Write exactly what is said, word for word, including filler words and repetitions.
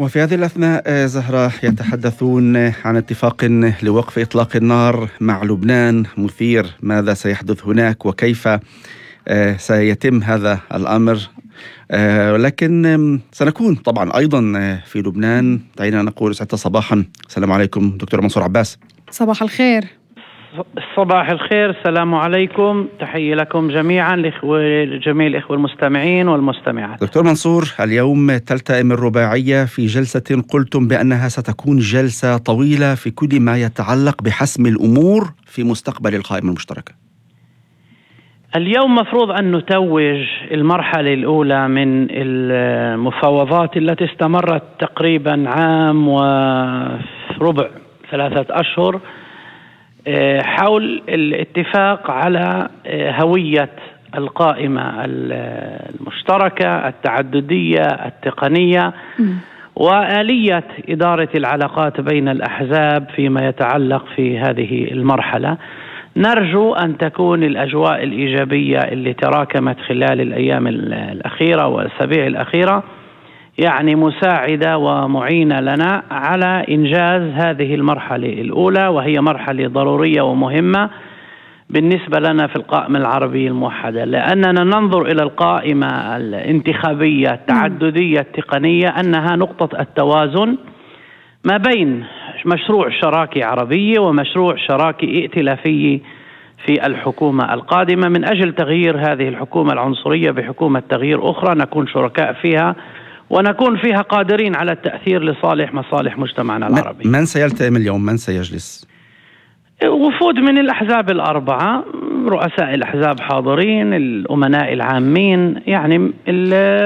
وفي هذه الأثناء زهرة يتحدثون عن اتفاق لوقف إطلاق النار مع لبنان مثير. ماذا سيحدث هناك وكيف سيتم هذا الأمر؟ ولكن سنكون طبعا أيضا في لبنان. دعينا نقول سعادة صباحا. السلام عليكم دكتور منصور عباس. صباح الخير. صباح الخير، السلام عليكم، تحية لكم جميعا لجميع الإخوة المستمعين والمستمعات. دكتور منصور، اليوم تلتئم الرباعية في جلسة قلتم بأنها ستكون جلسة طويلة في كل ما يتعلق بحسم الأمور في مستقبل القائمة المشتركة. اليوم مفروض أن نتوج المرحلة الأولى من المفاوضات التي استمرت تقريبا عام وربع، ثلاثة أشهر، حول الاتفاق على هوية القائمة المشتركة التعددية التقنية وآلية إدارة العلاقات بين الأحزاب فيما يتعلق في هذه المرحلة. نرجو أن تكون الأجواء الإيجابية اللي تراكمت خلال الأيام الأخيرة والأسابيع الأخيرة يعني مساعدة ومعينة لنا على إنجاز هذه المرحلة الأولى، وهي مرحلة ضرورية ومهمة بالنسبة لنا في القائمة العربية الموحدة، لأننا ننظر إلى القائمة الانتخابية التعددية التقنية أنها نقطة التوازن ما بين مشروع شراكة عربية ومشروع شراكة ائتلافية في الحكومة القادمة من أجل تغيير هذه الحكومة العنصرية بحكومة تغيير أخرى نكون شركاء فيها ونكون فيها قادرين على التأثير لصالح مصالح مجتمعنا العربي. من سيلتئم اليوم؟ من سيجلس؟ وفود من الأحزاب الأربعة، رؤساء الأحزاب حاضرين، الأمناء العامين، يعني